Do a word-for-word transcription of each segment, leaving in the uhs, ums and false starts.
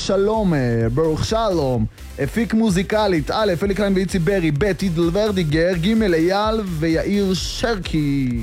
שלום, ברוך שלום. הפיק מוזיקלית, א', אלי קליין ואיצי ברי, ב', עידל ורדיגר, ג', אייל ויאיר שרקי.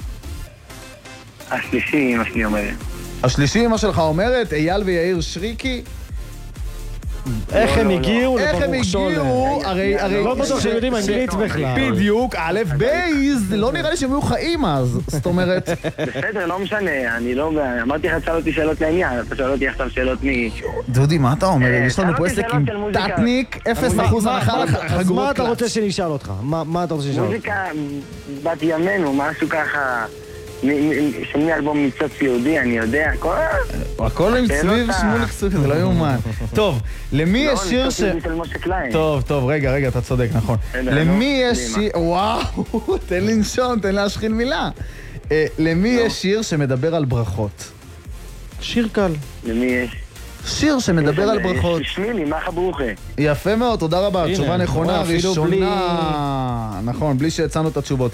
השלישי, אמא שלי אומרת. השלישי, אמא שלך אומרת, אייל ויאיר שריקי? איך הם הגיעו איך הם לברוך שולם? הגיעו? הרי, הרי... לא בטוח שהם יודעים אנגלית בכלל. בדיוק, א', בייז, לא נראה לי שהם היו חיים אז, זאת אומרת... בסדר, לא משנה, אני לא... אמרתי לך, תשאל אותי שאלות לעניין, אתה שואל אותי עכשיו שאלות מ... דודי, מה אתה אומר? יש לנו פה עסק עם טטניק, אפס אחוז הנחה לחגורות קלאץ'. אז מה אתה רוצה שנשאל אותך? מה אתה רוצה שנשאל אותך? מוזיקה בת ימינו, משהו ככה... שמי אלבום ניצוץ יהודי, אני יודע, הכל עם צביב שמוליק סופי, זה לא יאומן. טוב, למי יש שיר ש... טוב, טוב, רגע, רגע, אתה צודק, נכון. למי יש שיר... וואו, תן לנשום, תן להשחיל מילה. למי יש שיר שמדבר על ברכות? שיר קל. למי יש? שיר שמדבר על ברכות. שמילי, מחה ברוכה. יפה מאוד, תודה רבה, תשובה נכונה, ראשונה. נכון, בלי שהצענו את התשובות.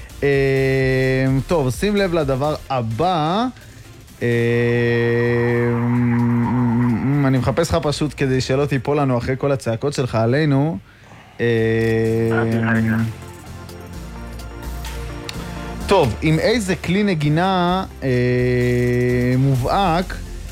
טוב, שים לב לדבר הבא. אני מחפש לך פשוט כדי שלא תיפול לנו אחרי כל הצעקות שלך עלינו. טוב, עם איזה כלי נגינה מובהק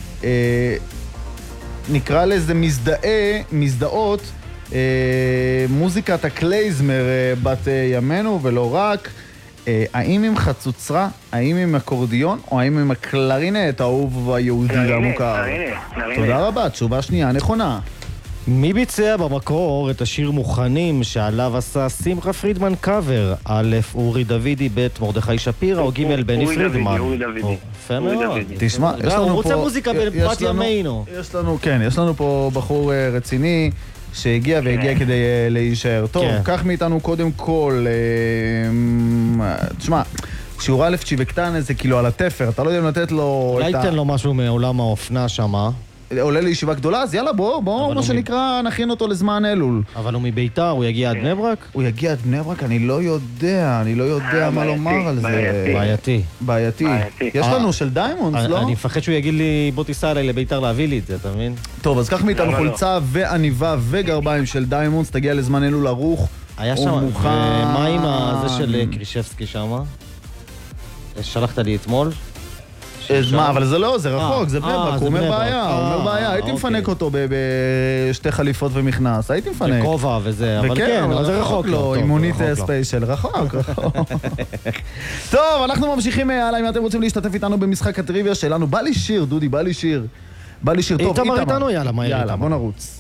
נקרא לזה מזדהה, מזדהות מוזיקת הקלייזמר בת ימינו ולא רק. האם עם חצוצרה, האם עם אקורדיון, או האם עם הקלרינט, האהוב היהודי והמוכר? תודה רבה, תשובה שנייה נכונה. מי ביצע במקור את השיר מוכנים שעליו עשה שמחה פרידמן קאבר? א', אורי דוידי, ב', מרדכי שפירא, או ג', בני פרידמן? אורי דוידי. יפה מאוד. תשמע, יש לנו פה... הוא רוצה מוזיקה בבת ימינו. יש לנו, כן, יש לנו פה בחור רציני. שהגיע והגיע כדי להישאר. טוב, קח מאיתנו קודם כל, תשמע, שיעור א' צ'יבקטן זה כאילו על התפר, אתה לא יודע אם לתת לו... אולי תן לו משהו מעולם האופנה שמה. עולה לישיבה גדולה, אז יאללה בוא, בוא, מה שנקרא, נכין אותו לזמן אלול. אבל הוא מביתר, הוא יגיע עד בני ברק? הוא יגיע עד בני ברק, אני לא יודע, אני לא יודע מה לומר על זה. בעייתי. בעייתי. יש לנו של דיימונדס, לא? אני מפחד שהוא יגיד לי, בוא תיסע אליי לביתר להביא לי את זה, אתה מבין? טוב, אז קח מאיתנו חולצה ועניבה וגרביים של דיימונדס, תגיע לזמן אלול ערוך. היה שם, ומה עם הזה של קרישבסקי שם? שלחת לי אתמול? מה, אבל זה לא, זה רחוק, זה בני ברק, הוא אומר בעיה, הוא אומר בעיה, הייתי מפנק אותו בשתי חליפות ומכנס, הייתי מפנק. וכובע וזה, אבל כן, אבל זה רחוק לו. אימונית ספיישל, רחוק, רחוק. טוב, אנחנו ממשיכים הלאה, אם אתם רוצים להשתתף איתנו במשחק הטריוויה שלנו, בא לי שיר, דודי, בא לי שיר. בא לי שיר, טוב, איתמר איתנו, יאללה, מה יאללה? יאללה, בוא נרוץ.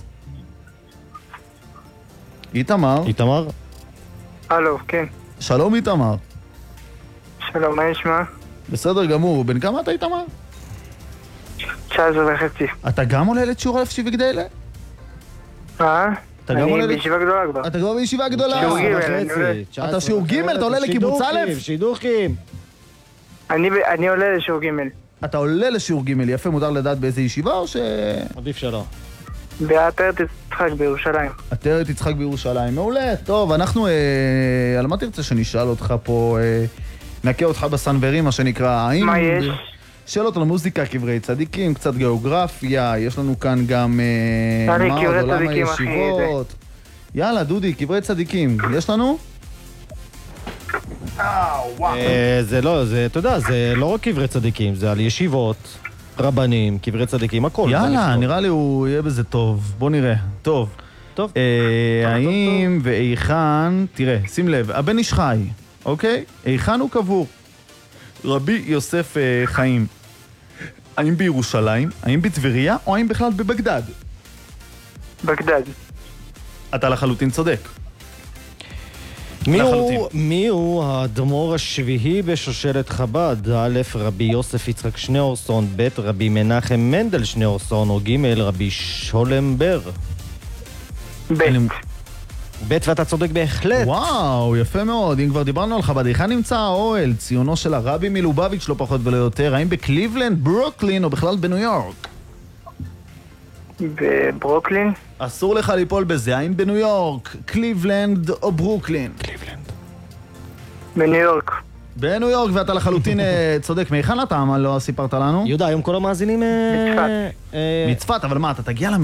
איתמר? איתמר? הלו, כן. שלום איתמר. שלום, מה נשמע? בסדר גמור, בן כמה אתה איתמר? תשע עשרה וחצי. אתה גם עולה לשיעור א' שיווק דיילה? אה? אני בישיבה גדולה כבר. אתה כבר בישיבה גדולה? שיעור ג' אני עולה. אתה שיעור ג' אתה עולה לקיבוץ א'? שידוכים. אני עולה לשיעור ג'. אתה עולה לשיעור ג', יפה, מותר לדעת באיזה ישיבה או ש... עדיף שלא. בעטרת יצחק בירושלים. עטרת יצחק בירושלים, מעולה. טוב, אנחנו, אה, על מה תרצה שנשאל אותך פה, אה, נקה אותך בסנברים, מה שנקרא, האם... מה יש? שאלות על מוזיקה, קברי צדיקים, קצת גיאוגרפיה, יש לנו כאן גם... אה, מה עוד, עולם הישיבות. יאללה, דודי, קברי צדיקים, יש לנו? זה לא, זה, אתה יודע, זה לא רק קברי צדיקים, זה על ישיבות, רבנים, קברי צדיקים, הכל. יאללה, נראה לי הוא יהיה בזה טוב. בוא נראה. טוב. טוב. האם ואיכן, תראה, שים לב, הבן איש חי, אוקיי? איכן הוא קבור. רבי יוסף חיים. האם בירושלים, האם בטבריה, או האם בכלל בבגדד? בגדד. אתה לחלוטין צודק. מי הוא האדמו"ר השביעי בשושלת חב"ד? א', רבי יוסף יצחק שניאורסון, ב', רבי מנחם מנדל שניאורסון, או ג', רבי שולם בר? ב'. ב', ואתה צודק בהחלט. וואו, יפה מאוד. אם כבר דיברנו על חב"ד, היכן נמצא האוהל? ציונו של הרבי מלובביץ' לא פחות ולא יותר. האם בקליבלנד, ברוקלין, או בכלל בניו יורק? בברוקלין? אסור לך ליפול בזה. האם בניו יורק, קליבלנד או ברוקלין? קליבלנד. בניו יורק. בניו יורק, ואתה לחלוטין צודק. מהיכן אתה, מה לא סיפרת לנו? יהודה, היום כל המאזינים... מצפת. מצפת, אבל מה, אתה תגיע